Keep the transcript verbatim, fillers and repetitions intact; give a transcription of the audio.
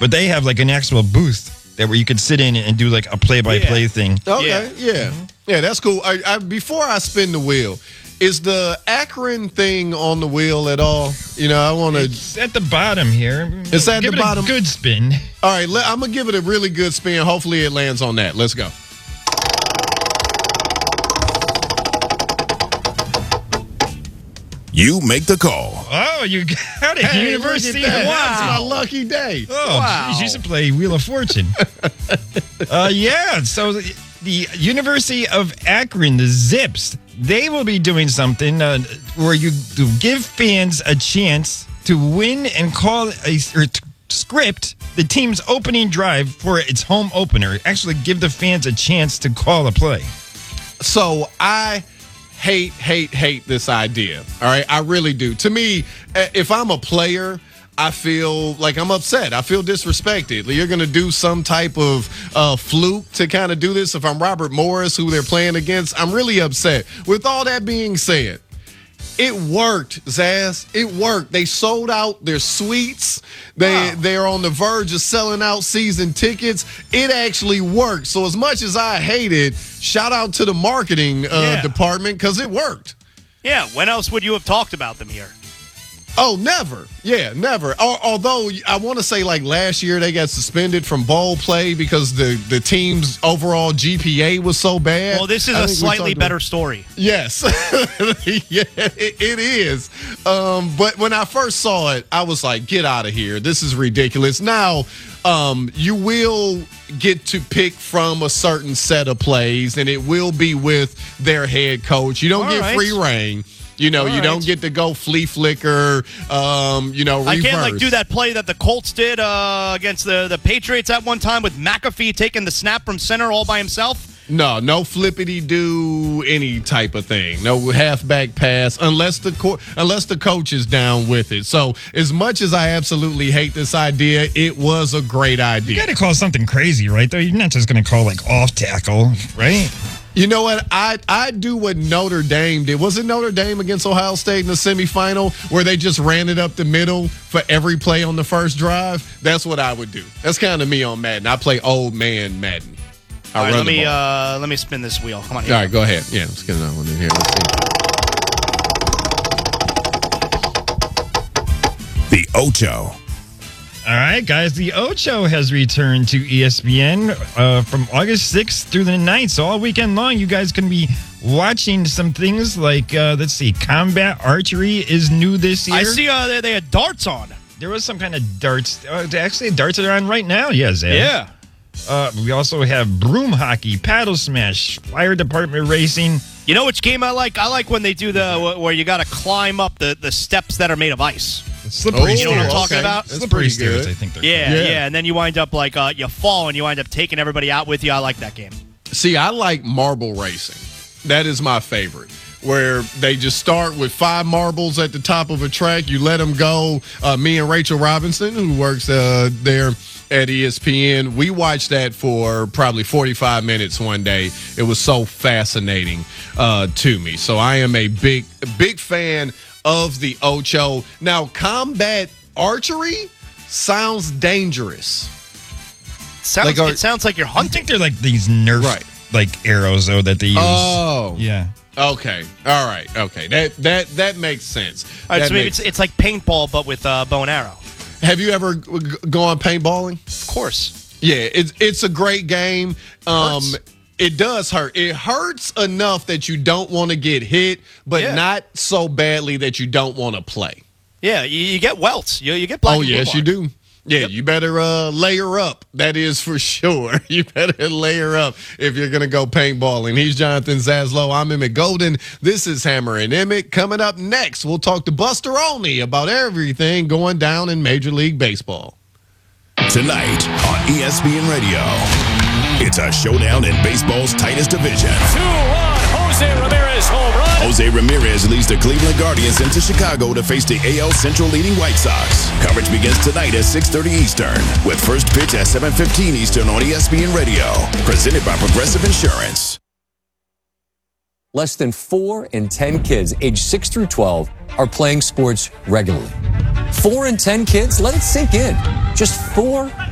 but they have like an actual booth that where you could sit in and do like a play-by-play Yeah. thing. Okay, Yeah. yeah. Yeah, yeah that's cool. I, I, before I spin the wheel, is the Akron thing on the wheel at all? You know, I want to. It's at the bottom here. It's at Give the it bottom. A good spin. All right, let, I'm going to give it a really good spin. Hopefully it lands on that. Let's go. You make the call. Oh, you got it. Hey, University look at of that. Akron. That's my lucky day. Oh, Wow. geez, you should play Wheel of Fortune. uh, yeah, so the, the University of Akron, the Zips, they will be doing something uh, where you do give fans a chance to win and call a or t- script the team's opening drive for its home opener. Actually, give the fans a chance to call a play. So I hate, hate, hate this idea. All right, I really do. To me, uh, if I'm a player, I feel like I'm upset. I feel disrespected. You're going to do some type of uh, fluke to kind of do this. If I'm Robert Morris, who they're playing against, I'm really upset. With all that being said, it worked, Zaz. It worked. They sold out their suites. They Wow. they're on the verge of selling out season tickets. It actually worked. So as much as I hate it, shout out to the marketing uh, Yeah. department because it worked. Yeah, when else would you have talked about them here? Oh, never. Yeah, never. Al- Although I want to say like last year they got suspended from bowl play because the, the team's overall G P A was so bad. Well, this is I a think we slightly talked better about- story. Yes. yeah, it, it is. Um, but when I first saw it, I was like, get out of here. This is ridiculous. Now, um, you will get to pick from a certain set of plays, and it will be with their head coach. You don't All get right. free reign. You know, All you right. don't get to go flea flicker, um, you know, reverse. I can't like do that play that the Colts did uh, against the, the Patriots at one time with McAfee taking the snap from center all by himself. No, no flippity do any type of thing. No halfback pass unless the co- unless the coach is down with it. So as much as I absolutely hate this idea, it was a great You idea. got to call something crazy, right? Though you're not just going to call like off tackle, right? You know what? I I do what Notre Dame did. Was it Notre Dame against Ohio State in the semifinal where they just ran it up the middle for every play on the first drive? That's what I would do. That's kind of me on Madden. I play old man Madden. I All right, run let the me ball. uh, let me spin this wheel. Come on here. All right, go ahead. Yeah, let's get another one in here. Let's see. The Ocho. All right, guys. The Ocho has returned to E S P N uh, from August sixth through the ninth. So all weekend long, you guys can be watching some things like, uh, let's see, combat archery is new this year. I see uh, they, they had darts on. There was some kind of darts. Uh, actually, darts are on right now. Yes. Ed. Uh, we also have broom hockey, paddle smash, fire department racing. You know which game I like? I like when they do the where you got to climb up the, the steps that are made of ice. Slippery Oh, You know what I'm stairs. talking about? That's Slippery pretty stairs, good. I think they're Yeah, called. yeah, Yeah. and then you wind up like uh, you fall and you wind up taking everybody out with you. I like that game. See, I like marble racing. That is my favorite. Where they just start with five marbles at the top of a track. You let them go. Uh, me and Rachel Robinson, who works uh, there at E S P N, we watched that for probably forty-five minutes one day. It was so fascinating uh, to me. So I am a big, big fan of the Ocho. Now, combat archery sounds dangerous. Sounds, Like, are- it sounds like you're I hunting. think they're like these Nerf Right. like arrows though that they use. Oh. Yeah. Okay. All right. Okay. That that that makes sense. All right, That so maybe makes- it's, it's like paintball but with uh, bow and arrow. Have you ever g- gone paintballing? Of course. Yeah, it's it's a great game. Um, Hurts. it does hurt. It hurts enough that you don't want to get hit, but Yeah. not so badly that you don't want to play. Yeah, you, you get welts. You, you get black Oh and blue yes, you mark. do. Yeah, Yep. you better uh, layer up. That is for sure. You better layer up if you're gonna go paintballing. He's Jonathan Zaslow. I'm Emmett Golden. This is Hammer and Emmett. Coming up next, we'll talk to Buster Olney about everything going down in Major League Baseball. Tonight on E S P N Radio. It's a showdown in baseball's tightest division. two one, Jose Ramirez home run. Jose Ramirez leads the Cleveland Guardians into Chicago to face the A L Central leading White Sox. Coverage begins tonight at six thirty Eastern, with first pitch at seven fifteen Eastern on E S P N Radio. Presented by Progressive Insurance. Less than four in ten kids aged six through twelve are playing sports regularly. Four in ten kids? Let it sink in. Just four